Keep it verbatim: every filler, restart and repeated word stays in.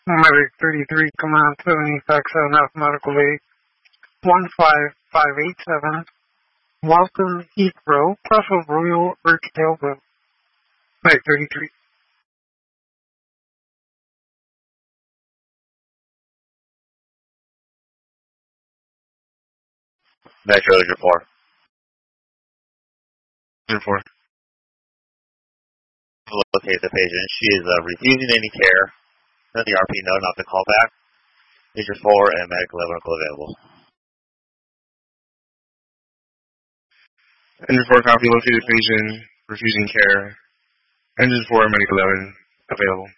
Medic thirty-three, Command seventy, Fax seven, Medical eight, one five five eight seven. Welcome, Heathrow, Castle Royal, Birchdale Road. Medic thirty-three. Metro Agent four. Agent four. Locate the patient. She is uh, refusing any care. Let the R P know not to call back. Agent four and Medic eleven are available. Agent four, copy, located patient, refusing care. Agent four, Medic eleven available.